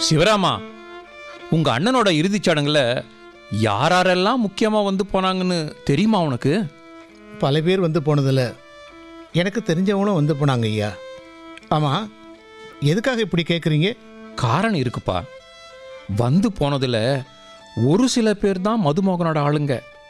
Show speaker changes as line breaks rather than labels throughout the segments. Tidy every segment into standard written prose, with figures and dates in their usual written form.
சிவராமா, உங்க அண்ணனோட இறுதிச் சடங்குல யாரெல்லாம் முக்கியமா வந்து போனாங்கன்னு தெரியுமா உனக்கு?
பல பேர் வந்து போனதில்ல, எனக்கு தெரிஞ்சவங்களும் வந்து போனாங்க ஐயா. ஆமாம், எதுக்காக இப்படி கேட்குறீங்க?
காரணம் இருக்குப்பா. வந்து போனதுல ஒரு சில பேர் தான் மதுமோகனோட ஆளுங்க.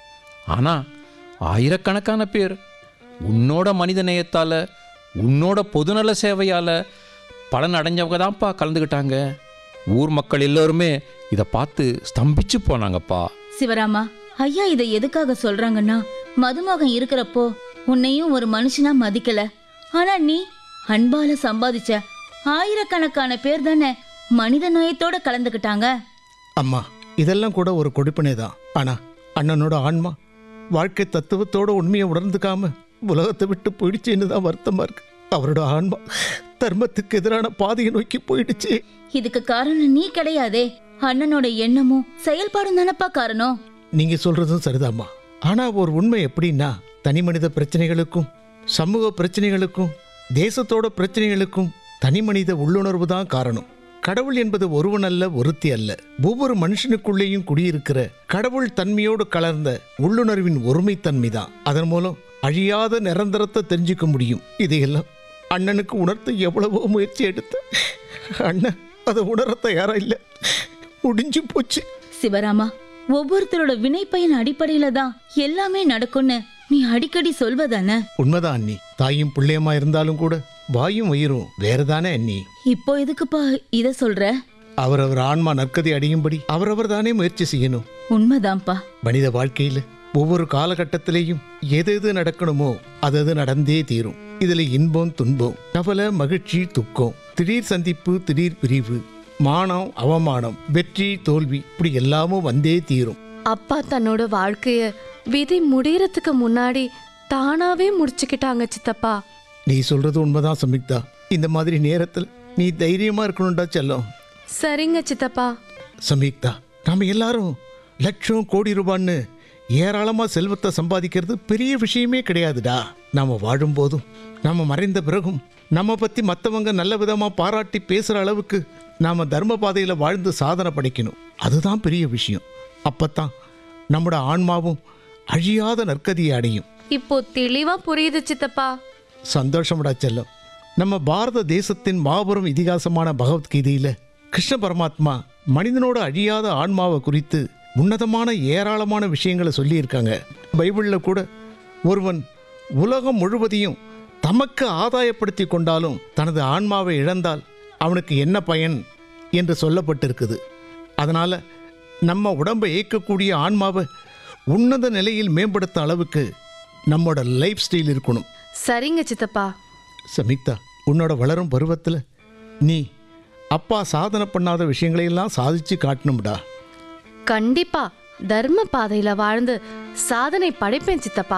ஆனா ஆயிரக்கணக்கான பேர் உன்னோட மனித நேயத்தால, உன்னோட பொதுநல சேவையால பலன் அடைஞ்சவங்க தான்ப்பா கலந்துக்கிட்டாங்க. ஊர் மக்கள் எல்லோருமே இதை பார்த்து ஸ்தம்பிச்சு போனாங்கப்பா.
சிவராமா, ஐயா இதை எதுக்காக சொல்றாங்கன்னா, மதுமகன் இருக்கிறப்போ உன்னையும் ஒரு மனுஷனா மதிக்கல. ஆனா நீ அன்பால சம்பாதிச்ச ஆயிரக்கணக்கான பேர் தானே மனித நேயத்தோட கலந்துக்கிட்டாங்க.
அம்மா, இதெல்லாம் கூட ஒரு கொடுப்பினை தான். ஆனால் அண்ணனோட ஆன்மா வாழ்க்கை தத்துவத்தோட உண்மையை உணர்ந்துக்காம உலகத்தை விட்டு போயிடுச்சுன்னு தான் வருத்தமா இருக்கு. அவரோட ஆன்மா தர்மத்துக்கு எதிரான பாதையை நோக்கி போயிடுச்சு.
இதுக்கு காரணம் நீ கிடையாதே, அண்ணனோட எண்ணமும் செயல்பாடும் தானப்பா காரணம்.
நீங்க சொல்றதும் சரிதாம்மா. ஆனா ஒரு உண்மை எப்படின்னா, தனி மனித பிரச்சனைகளுக்கும் சமூக பிரச்சனைகளுக்கும் தேசத்தோட பிரச்சனைகளுக்கும் தனி மனித உள்ளுணர்வு தான் காரணம். கடவுள் என்பது ஒருவன் அல்ல, ஒருத்தி அல்ல. ஒவ்வொரு மனுஷனுக்குள்ளேயும் குடியிருக்கிற கடவுள் தன்மையோடு கலர்ந்த உள்ளுணர்வின் ஒருமைத்தன்மை தான். அதன் மூலம் அழியாத நிரந்தரத்தை தெரிஞ்சுக்க முடியும். இதையெல்லாம் அண்ணனுக்கு உணர்த்த எவ்வளவோ முயற்சி எடுத்த அண்ணன் அதை உணர தயாரா இல்லை. முடிஞ்சு போச்சு.
சிவராமா, ஒவ்வொருத்தரோட வினைப்பயன் அடிப்படையில தான் எல்லாமே நடக்கும்னு நீ அடிக்கடி சொல்வதானே?
உண்மைதான் அண்ணி. தாயும் பிள்ளையமா இருந்தாலும் கூட வாயும் வயிறும் வேறதானே அண்ணி.
இப்போ எதுக்குப்பா இத சொல்ற?
அவரவர் ஆன்மா நற்கதி அடையும்படி அவரவர் தானே முயற்சி செய்யணும்.
உண்மைதான்ப்பா.
மனித வாழ்க்கையில ஒவ்வொரு காலகட்டத்திலையும் எது எது நடக்கணுமோ அது நடந்தே தீரும். இதுல இன்பம் துன்பம், கவலை மகிழ்ச்சி துக்கம், திடீர் சந்திப்பு திடீர் பிரிவு, மானம் அவமானம், வெற்றி தோல்வி, இப்படி எல்லாமும் வந்தே தீரும்.
அப்பா தன்னோட வாழ்க்கைய விதி முடியறதுக்கு முன்னாடி தானாவே முடிச்சுக்கிட்டாங்க சித்தப்பா.
நீ சொல்றது உண்மைதான் சமிக்தா. இந்த மாதிரி நேரத்தில் நீ தைரியமா இருக்கணும்டா செல்லம்.
சரிங்க சித்தப்பா.
சமிக்தா, நாம எல்லாரும் லட்சம் கோடி ரூபான்னு ஏராளமா செல்வத்தை சம்பாதிக்கிறது பெரிய விஷயமே கிடையாதுடா. நாம வாழும் போதும் நாம மறைந்த பிறகும் நம்ம பத்தி மற்றவங்க நல்ல விதமா பாராட்டி பேசுற அளவுக்கு நாம தர்ம பாதையில வாழ்ந்து சாதனை படைக்கணும். அதுதான் பெரிய விஷயம். அப்பத்தான் நம்மோட ஆன்மாவும் அழியாத நற்கதியை அடையும்.
இப்போ தெளிவா புரியுது சித்தப்பா.
சந்தோஷம்டா செல்லம். நம்ம பாரத தேசத்தின் மாபெரும் இதிகாசமான பகவத்கீதையில கிருஷ்ண பரமாத்மா மனிதனோட அழியாத ஆன்மாவை குறித்து உன்னதமான ஏராளமான விஷயங்களை சொல்லியிருக்காங்க. பைபிள்ல கூட ஒருவன் உலகம் முழுவதையும் தமக்கு ஆதாயப்படுத்தி கொண்டாலும் தனது ஆன்மாவை இழந்தால் அவனுக்கு என்ன பயன் என்று சொல்லப்பட்டிருக்குது. அதனால நம்ம உடம்பை இயக்கக்கூடிய ஆன்மாவை உன்னத நிலையில் மேம்படுத்த அளவுக்கு நம்மோட லைஃப் ஸ்டைல் இருக்கணும்.
சரிங்க சித்தப்பா.
சமிக்தா, உன்னோட வளரும் பருவத்தில் நீ அப்பா சாதனை பண்ணாத விஷயங்களையெல்லாம் சாதிச்சு காட்டணும்டா.
கண்டிப்பா தர்ம பாதையில வாழ்ந்து சாதனை படைப்பேன் சித்தப்பா.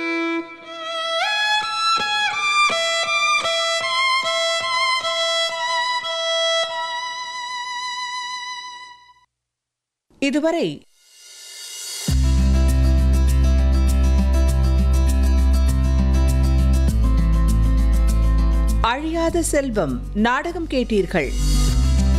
இதுவரை அழியாத செல்வம் நாடகம் கேட்டீர்கள்.